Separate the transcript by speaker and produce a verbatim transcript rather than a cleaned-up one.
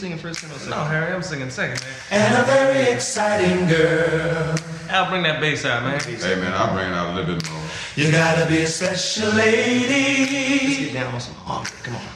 Speaker 1: singing first, tenor, second?
Speaker 2: No, Harry, I'm singing second, man.
Speaker 3: And a very exciting girl.
Speaker 2: Al, bring that bass out, man.
Speaker 4: Hey, man, I'll bring it out a little bit more.
Speaker 3: You gotta be a special lady.
Speaker 1: Let's get down on some harmony. Come on.